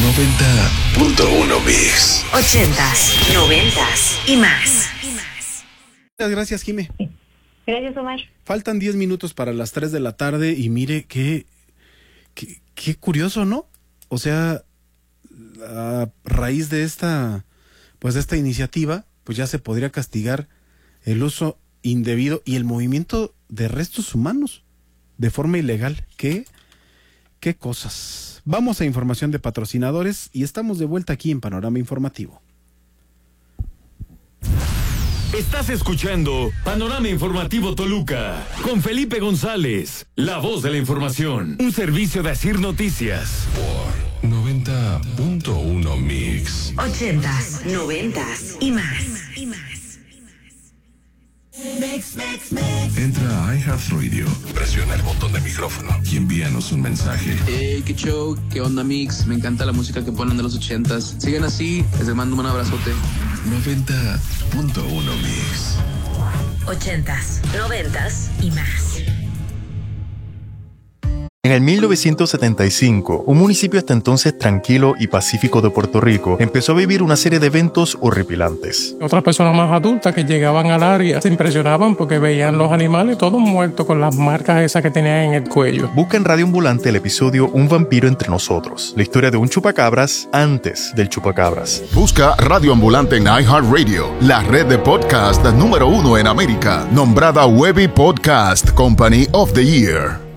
90.1 Mix. 80s, 90s y más. Muchas gracias, Jime. Gracias, Omar. Faltan 10 minutos para las 3 de la tarde y mire qué curioso, ¿no? O sea, a raíz de esta iniciativa, pues ya se podría castigar el uso indebido y el movimiento de restos humanos de forma ilegal. ¿Qué cosas? Vamos a información de patrocinadores y estamos de vuelta aquí en Panorama Informativo. Estás escuchando Panorama Informativo Toluca con Felipe González, la voz de la información, un servicio de Asir Noticias. Por 90.1 Mix. 80s, 90s y más. Entra a iHeartRadio, presiona el botón de micrófono y envíanos un mensaje. Hey, qué show, qué onda Mix, me encanta la música que ponen de los 80s. Sigan así, les mando un abrazote. 90.1 Mix. 80s, 90s y más. En el 1975, un municipio hasta entonces tranquilo y pacífico de Puerto Rico empezó a vivir una serie de eventos horripilantes. Otras personas más adultas que llegaban al área se impresionaban porque veían los animales todos muertos con las marcas esas que tenían en el cuello. Busca en Radio Ambulante el episodio Un vampiro entre nosotros, la historia de un chupacabras antes del chupacabras. Busca Radio Ambulante en iHeartRadio, la red de podcast número 1 en América, nombrada Webby Podcast Company of the Year.